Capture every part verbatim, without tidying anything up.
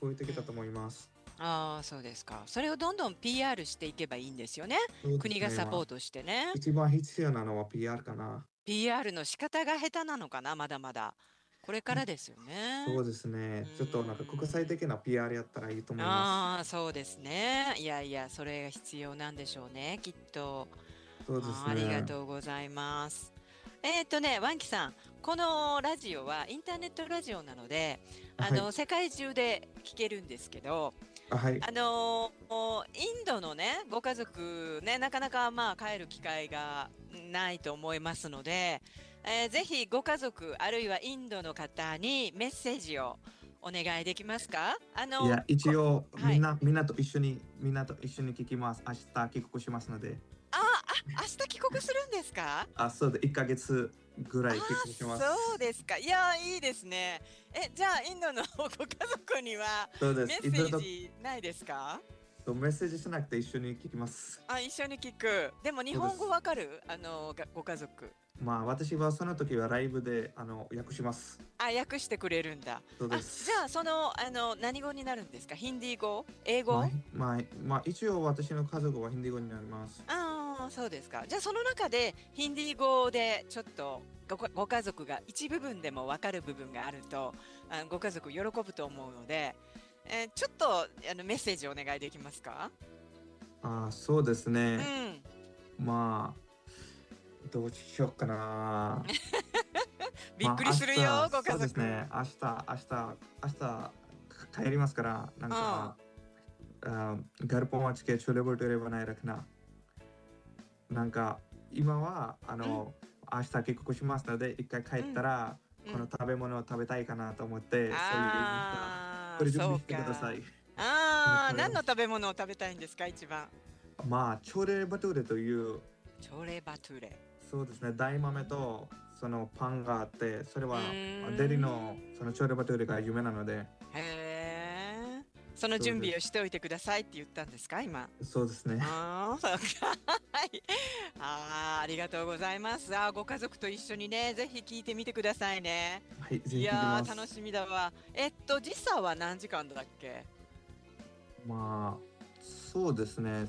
増えてきたと思います。 ああ、そうですか。それをどんどん ピーアール していけばいいんですよね。 そうです国がね。まあ、 サポートしてね。 一番必要なのは ピーアール かな。 ピーアール の仕方が下手なのかな、まだまだ。これからですよね。 そうですうね。ちょっとなんか国際ーん。 的な ピーアール やったらいいと思います。 ああ、そうですね。いやいや、それが必要なんでしょうね、きっと。 そうですあー、ありがね。 とうございます。えっとね、ワンキさん、このラジオはインターネットラジオなので、 あ、はい。 あの、世界中で聞けるんですけど、 あ、はい。 あのーインドのね、ご家族ね、なかなかまあ帰る機会がないと思いますので、えーぜひご家族、あるいはインドの方にメッセージをお願いできますか？あの、 いや、一こ、 応、 はい。 みんな、みんなと一緒に、みんなと一緒に聞きます。明日帰国しますので。 ああ、明日帰国するんですか？ あ、そうで、いっかげつぐああ、 らい帰国しまそうす。 ですか。いや、いいですね。え、じゃあ、インドのご家族にはそうです。 メッセーいろいろジないですか？ とメッセージしなくて一緒に聞きます。 あ、一緒に聞く。でも、日本語そうです。 わかる？あの、がご家族。 まあ、私はその時はライブで、あの、訳します。 あ、訳してくれるんだ。 そうであ、じゃあ、 す。 その、あの、何語になるんですか？ヒンディー語？英まあ、 語？ まあ、まあ、一応私の家族はヒンディー語になります。 ああー、そうですか。じゃあ、その中で、ヒンディー語で、ちょっとご、ご家族が一部分でもわかる部分があると、あ、ご家族喜ぶと思うので、えーちょっと、あの、メッセージお願いできますか？ あ、そうですうね。 ん。 まあ、どうしようかな。 びっくまあ、明りするよ、 日、 ご家そうですね。 族。 明日、明日、明日、帰りますから、なんうん。 か、 ああघर पहुंच के छोले भटूरे बनाए रखना。なんか、今は、あうん、 の、明日帰国しますので、一回帰っうん、 たら、このうん。 食べ物を食べたいかなと思って、そういう、なんか、 ああ、 これ準備そうしてくださか。 い。このああ、 食べ物。 何の食べ物を食べたいんですか、一番。 まあ、チョレバトゥレという、 チョレバトゥレ。 そうですね、大豆とそのパンがあって、それうはまあデリのーん。 そのチョレバトゥレが有名なので、 へえ。その準備をしそうです。 ておいてくださいって言ったんですか、今。 そうですね。 ああ、そうか。はい。ああ、ありがとうございます。ああ、ご家族と一緒にね、ぜひ聞いてみてくださいね。 はい、ぜいひ聞きやー、楽ます。 しみだわ。えっと、時差は何時間だっけ？ まあ、そうですね、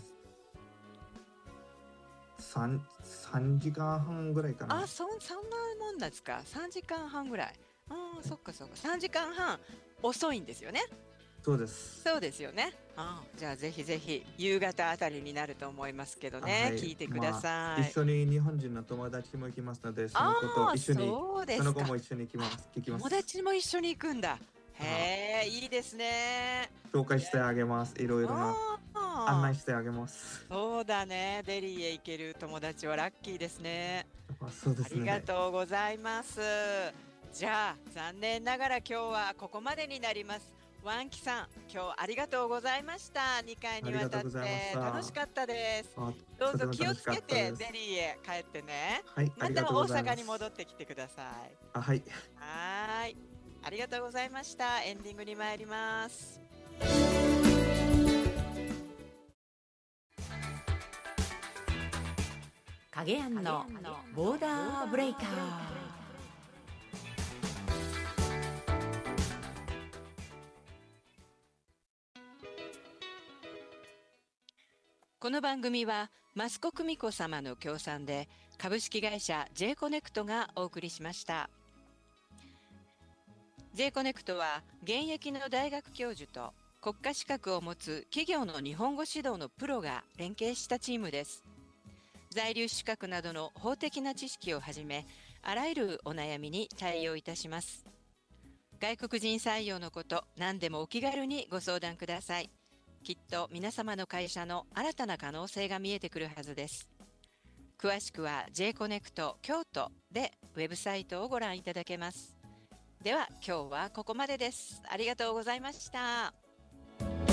さん、さんじかんはんぐらいかあ、 な。 そん、そんなもんなんですか。さんじかんはんぐらい。ああ、 はい、 そっかそっか。さんじかんはん遅いんですよね。 そうです。 そうですよね。ああ、じゃあぜひぜひ夕方あたりになると思いますけどあ、 ね。 はい。 聞いてくだまあ、一さい。 緒に日本人の友達も行きますので、そあの子とあ、 一緒に、 そうですか。 その子も一緒に行きあ、 ます。聞きま友す。 達も一緒に行くんだ。 あ、 へえ、いいですね。いや、 紹介してあげます。いろいろなあ案内あ、 してあげます。 そうだね。デリーへ行ける友達はラッキーですね。 あ、そうでありがすね。 とうございます。じゃあ、残念ながら今日はここまでになります。ワンキさん、今日ありがとうございました。にかいありがとうにわたっございまして楽した。 かったです。 あ、 どうとてもぞ気をつ楽しかったけてデです。 リーへ帰ってね。 はい、あまたりがとうござい大阪に戻ます。 ってきてください。 あ、はい。 はーい。ありがとうございました。エンディングに参ります。 影庵のボーダーブレイカー。 この番組は増子久美子様の協賛で株式会社 J コネクトがお送りしました。J コネクトは現役の大学教授と国家資格を持つ企業の日本語指導のプロが連携したチームです。在留資格などの法的な知識をはじめ、あらゆるお悩みに対応いたします。外国人採用のこと、何でもお気軽にご相談ください。きっと皆様の会社の新たな可能性が見えてくるはずです。詳しくは J コネクト京都でウェブサイトをご覧いただけます。では今日はここまでです。ありがとうございました。